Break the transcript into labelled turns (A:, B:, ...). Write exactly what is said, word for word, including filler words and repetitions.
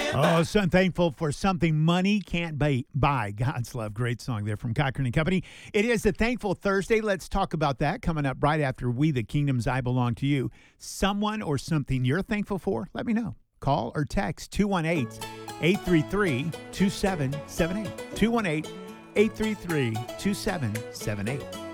A: Oh, so I'm thankful for something money can't buy. buy. God's love. Great song there from Cochran and Company. It is a Thankful Thursday. Let's talk about that coming up right after We the Kingdom's I Belong to You. Someone or something you're thankful for? Let me know. Call or text two one eight, eight three three, two seven seven eight. two one eight, eight three three, two seven seven eight.